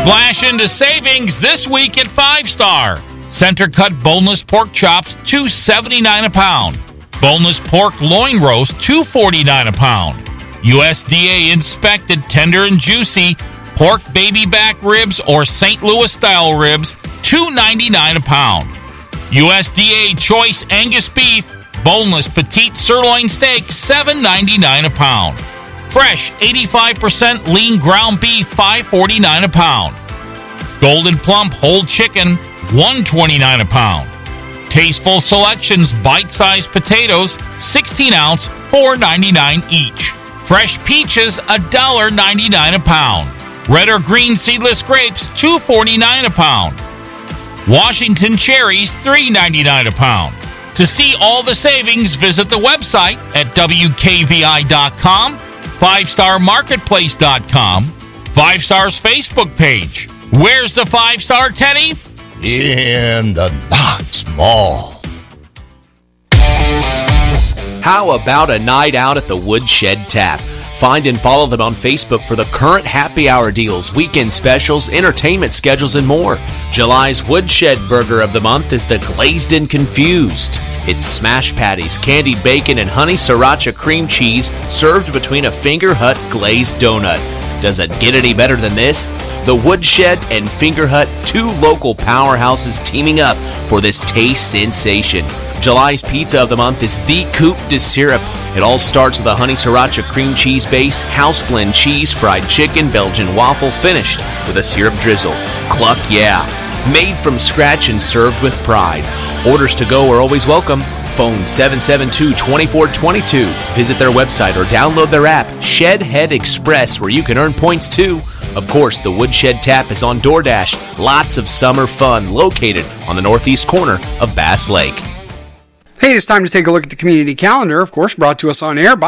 Splash into savings this week at 5 Star. Center cut boneless pork chops, $2.79 a pound. Boneless pork loin roast, $2.49 a pound. USDA inspected tender and juicy pork baby back ribs or St. Louis style ribs, $2.99 a pound. USDA choice Angus beef, boneless petite sirloin steak, $7.99 a pound. Fresh 85% lean ground beef, $5.49 a pound. Golden plump whole chicken, $1.29 a pound. Tasteful Selections bite-sized potatoes, 16-ounce, $4.99 each. Fresh peaches, $1.99 a pound. Red or green seedless grapes, $2.49 a pound. Washington cherries, $3.99 a pound. To see all the savings, visit the website at WKVI.com, 5starmarketplace.com, 5 Star's Facebook page. Where's the 5 Star, Teddy? In the Knox Mall. How about a night out at the Woodshed Tap? Find and follow them on Facebook for the current happy hour deals, weekend specials, entertainment schedules, and more. July's Woodshed Burger of the Month is the Glazed and Confused. It's smash patties, candied bacon, and honey sriracha cream cheese served between a Finger Hut glazed donut. Does it get any better than this? The Woodshed and Finger Hut, two local powerhouses teaming up for this taste sensation. July's pizza of the month is the Coupe de Syrup. It all starts with a honey sriracha cream cheese base, house blend cheese, fried chicken, Belgian waffle, finished with a syrup drizzle. Cluck yeah. Made from scratch and served with pride. Orders to go are always welcome. Phone 772-2422. Visit their website or download their app, Shedhead Express, where you can earn points too. Of course, the Woodshed Tap is on DoorDash. Lots of summer fun located on the northeast corner of Bass Lake. Hey, it's time to take a look at the community calendar, of course, brought to us on air by